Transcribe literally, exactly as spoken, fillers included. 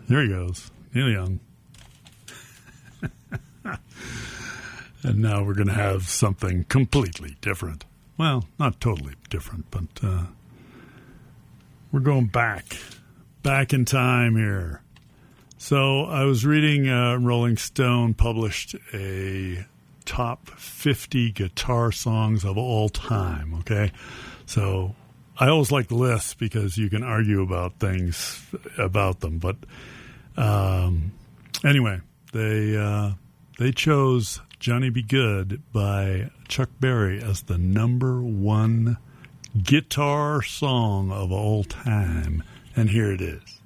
Here he goes. Neil Young. And now we're going to have something completely different. Well, not totally different, but uh, we're going back. Back in time here. So I was reading uh, Rolling Stone published a top fifty guitar songs of all time, okay? So I always like lists because you can argue about things about them. But um, anyway, they uh, they chose Johnny Be Good by Chuck Berry as the number one guitar song of all time. And here it is.